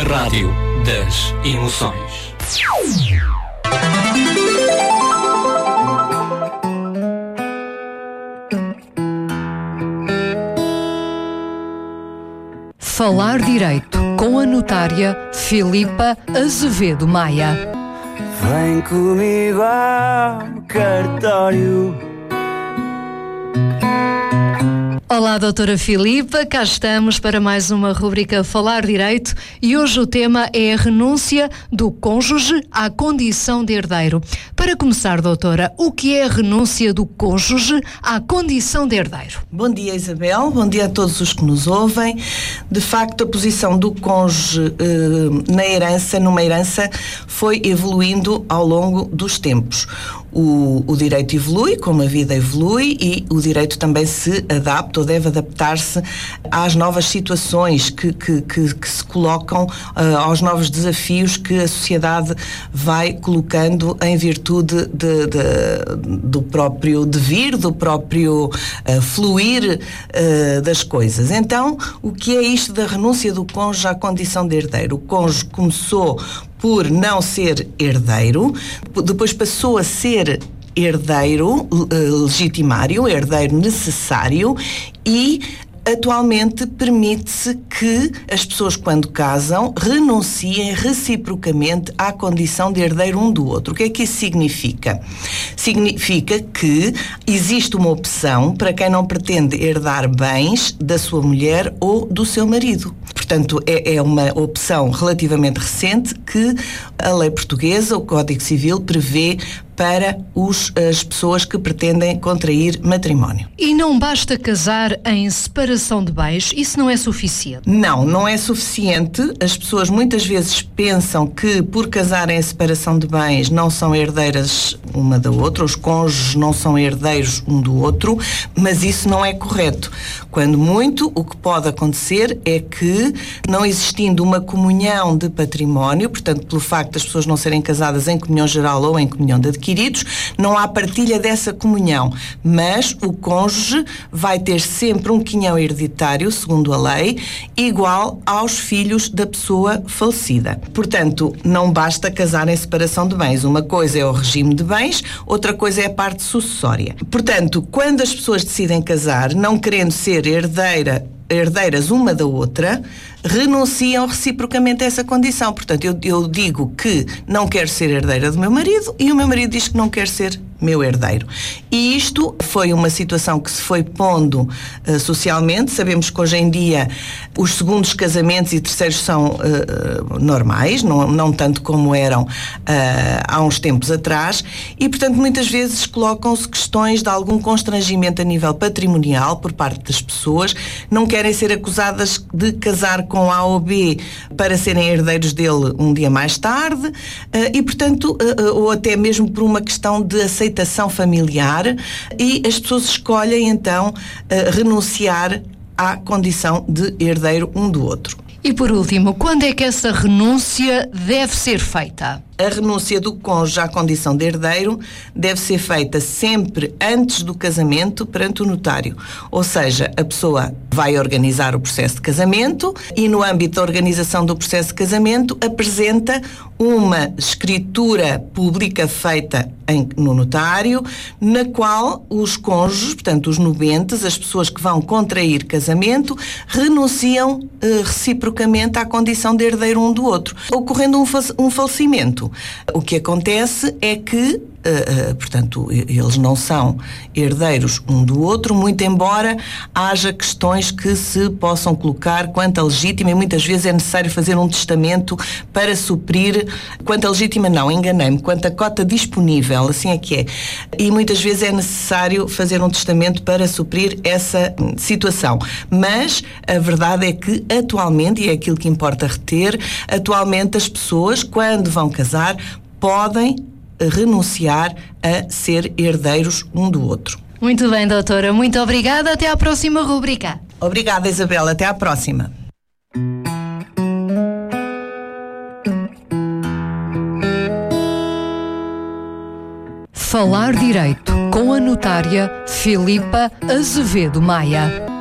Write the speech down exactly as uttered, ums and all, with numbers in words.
A rádio das emoções. Falar Direito com a notária Filipa Azevedo Maia. Vem comigo ao cartório. Olá, doutora Filipa, cá estamos para mais uma rubrica Falar Direito e hoje o tema é a renúncia do cônjuge à condição de herdeiro. Para começar, doutora, o que é a renúncia do cônjuge à condição de herdeiro? Bom dia, Isabel, bom dia a todos os que nos ouvem. De facto, a posição do cônjuge eh, na herança, numa herança, foi evoluindo ao longo dos tempos. O, o direito evolui, como a vida evolui, e o direito também se adapta ou deve adaptar-se às novas situações que, que, que, que se colocam, uh, aos novos desafios que a sociedade vai colocando em virtude de, de, do próprio devir, do próprio uh, fluir uh, das coisas. Então, o que é isto da renúncia do cônjuge à condição de herdeiro? O cônjuge começou por não ser herdeiro, depois passou a ser herdeiro legitimário, herdeiro necessário, e atualmente permite-se que as pessoas, quando casam, renunciem reciprocamente à condição de herdeiro um do outro. O que é que isso significa? Significa que existe uma opção para quem não pretende herdar bens da sua mulher ou do seu marido. Portanto, é, é uma opção relativamente recente que a lei portuguesa, o Código Civil, prevê para os, as pessoas que pretendem contrair matrimónio. E não basta casar em separação de bens? Isso não é suficiente? Não, não é suficiente. As pessoas muitas vezes pensam que por casarem em separação de bens não são herdeiras uma da outra, os cônjuges não são herdeiros um do outro, mas isso não é correto. Quando muito, o que pode acontecer é que, não existindo uma comunhão de património, portanto, pelo facto das pessoas não serem casadas em comunhão geral ou em comunhão de adquiridos, não há partilha dessa comunhão, mas o cônjuge vai ter sempre um quinhão hereditário, segundo a lei, igual aos filhos da pessoa falecida. Portanto, não basta casar em separação de bens. Uma coisa é o regime de bens, outra coisa é a parte sucessória. Portanto, quando as pessoas decidem casar, não querendo ser herdeira herdeiras uma da outra, renunciam reciprocamente a essa condição. Portanto, eu, eu digo que não quero ser herdeira do meu marido e o meu marido diz que não quer ser meu herdeiro. E isto foi uma situação que se foi pondo uh, socialmente. Sabemos que hoje em dia os segundos casamentos e terceiros são uh, normais, não, não tanto como eram uh, há uns tempos atrás, e portanto muitas vezes colocam-se questões de algum constrangimento a nível patrimonial por parte das pessoas, não querem ser acusadas de casar com A ou B para serem herdeiros dele um dia mais tarde, uh, e portanto, uh, ou até mesmo por uma questão de aceitação familiar, e as pessoas escolhem então uh, renunciar à condição de herdeiro um do outro. E por último, quando é que essa renúncia deve ser feita? A renúncia do cônjuge à condição de herdeiro deve ser feita sempre antes do casamento perante o notário. Ou seja, a pessoa vai organizar o processo de casamento e, no âmbito da organização do processo de casamento, apresenta uma escritura pública feita em, no notário, na qual os cônjuges, portanto os nubentes, as pessoas que vão contrair casamento, renunciam eh, reciprocamente à condição de herdeiro um do outro. Ocorrendo um, um falecimento, o que acontece é que, uh, uh, portanto, eles não são herdeiros um do outro, muito embora haja questões que se possam colocar quanto a legítima, e muitas vezes é necessário fazer um testamento para suprir, quanto a legítima não, enganei-me, quanto a cota disponível, assim é que é. E muitas vezes é necessário fazer um testamento para suprir essa situação. Mas a verdade é que atualmente, e é aquilo que importa reter, atualmente as pessoas, quando vão casar, podem renunciar a ser herdeiros um do outro. Muito bem, doutora. Muito obrigada. Até à próxima rubrica. Obrigada, Isabela. Até à próxima. Falar Direito com a notária Filipa Azevedo Maia.